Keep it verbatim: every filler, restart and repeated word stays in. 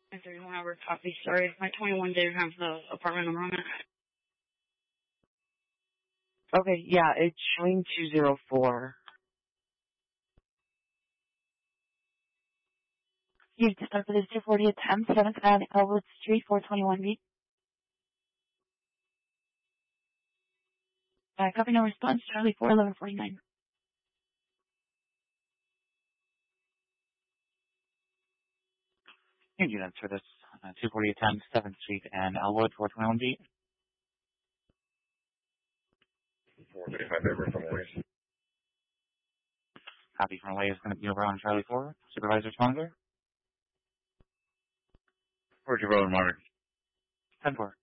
nine thirty-one hour copy. Sorry, my twenty-one didn't have the apartment number on it. Okay, yeah, it's showing two zero four. You just start for this two forty attempt, seventh Avenue, Elwood Street, four twenty-one B. Uh, copy no response, Charlie four eleven forty-nine. Units for this uh, two forty attempt, seventh Street and Elwood, four twenty-one B. four thirty-five River from Waze. Copy from Waze is going to be over on Charlie four. Supervisor Swanger. Roger, Roller Mark. ten four.